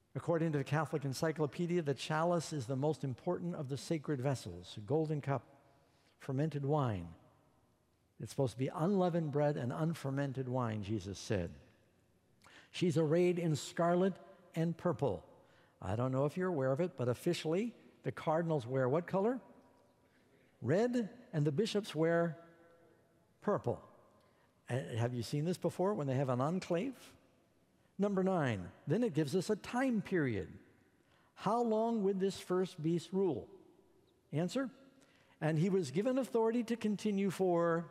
According to the Catholic Encyclopedia, the chalice is the most important of the sacred vessels, a golden cup, fermented wine. It's supposed to be unleavened bread and unfermented wine, Jesus said. She's arrayed in scarlet and purple. I don't know if you're aware of it, but officially, the cardinals wear what color? Red, and the bishops wear purple. Have you seen this before when they have an enclave? Number 9, then it gives us a time period. How long would this first beast rule? Answer, and he was given authority to continue for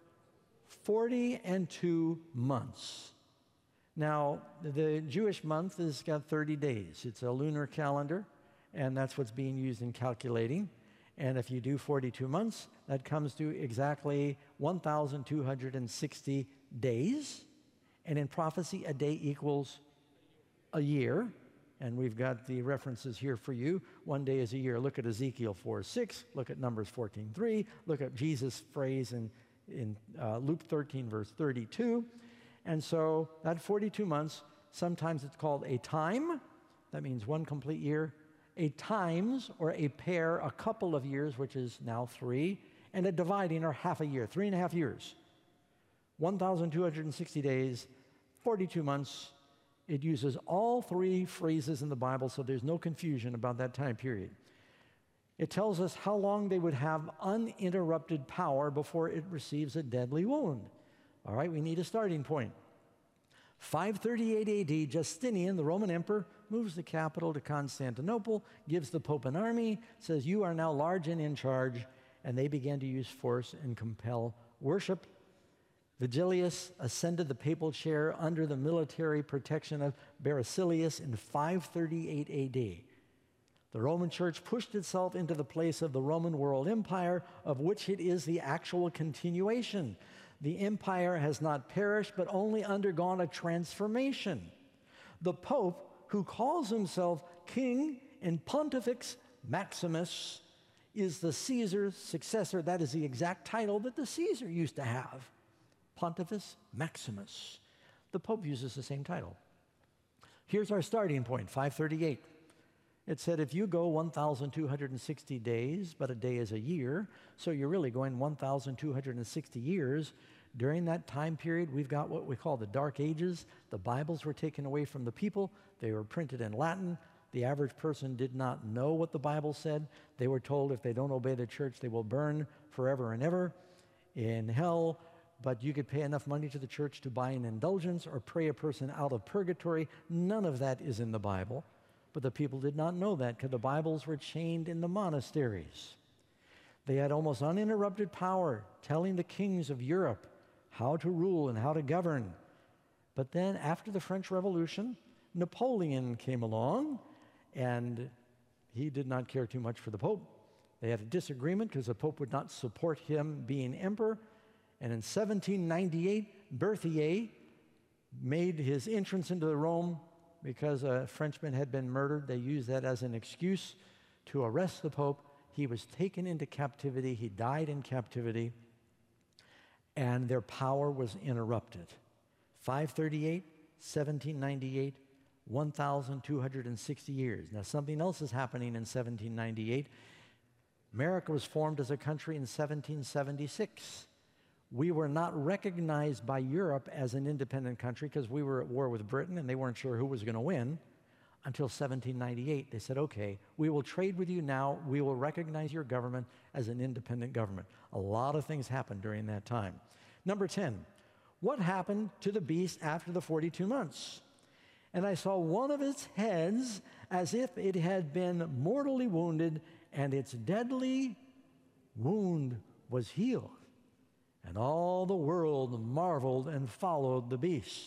42 months. Now, the Jewish month has got 30 days. It's a lunar calendar, and that's what's being used in calculating. And if you do 42 months, that comes to exactly 1,260 days. And in prophecy, a day equals a year. And we've got the references here for you. One day is a year. Look at Ezekiel 4:6. Look at Numbers 14:3. Look at Jesus' phrase in Luke 13, verse 32. And so that 42 months, sometimes it's called a time. That means one complete year. A times, or a pair, a couple of years, which is now 3. And a dividing, or half a year, 3.5 years. 1,260 days, 42 months. It uses all 3 phrases in the Bible, so there's no confusion about that time period. It tells us how long they would have uninterrupted power before it receives a deadly wound. All right, we need a starting point. 538 AD, Justinian, the Roman emperor, moves the capital to Constantinople, gives the Pope an army, says, you are now large and in charge, and they began to use force and compel worship. Vigilius ascended the papal chair under the military protection of Basilius in 538 AD. The Roman Church pushed itself into the place of the Roman world empire, of which it is the actual continuation. The empire has not perished, but only undergone a transformation. The Pope, who calls himself King and Pontifex Maximus, is the Caesar's successor. That is the exact title that the Caesar used to have. Pontifex Maximus. The Pope uses the same title. Here's our starting point, 538. It said if you go 1,260 days, but a day is a year, so you're really going 1,260 years. During that time period, we've got what we call the Dark Ages. The Bibles were taken away from the people. They were printed in Latin. The average person did not know what the Bible said. They were told if they don't obey the church, they will burn forever and ever in hell. But you could pay enough money to the church to buy an indulgence or pray a person out of purgatory. None of that is in the Bible. But the people did not know that because the Bibles were chained in the monasteries. They had almost uninterrupted power, telling the kings of Europe how to rule and how to govern. But then after the French Revolution, Napoleon came along, and he did not care too much for the Pope. They had a disagreement because the Pope would not support him being emperor. And in 1798, Berthier made his entrance into Rome because a Frenchman had been murdered. They used that as an excuse to arrest the Pope. He was taken into captivity. He died in captivity. And their power was interrupted. 538, 1798, 1,260 years. Now, something else is happening in 1798. America was formed as a country in 1776. We were not recognized by Europe as an independent country because we were at war with Britain and they weren't sure who was going to win until 1798. They said, okay, we will trade with you now. We will recognize your government as an independent government. A lot of things happened during that time. Number 10, what happened to the beast after the 42 months? And I saw one of its heads as if it had been mortally wounded, and its deadly wound was healed. And all the world marveled and followed the beast.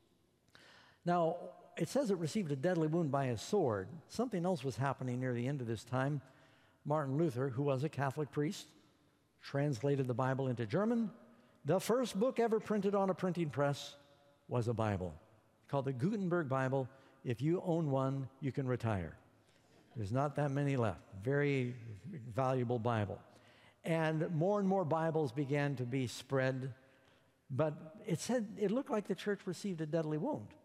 Now, it says it received a deadly wound by a sword. Something else was happening near the end of this time. Martin Luther, who was a Catholic priest, translated the Bible into German. The first book ever printed on a printing press was a Bible called the Gutenberg Bible. If you own one, you can retire. There's not that many left. Very valuable Bible. And more Bibles began to be spread, but it said it looked like the church received a deadly wound.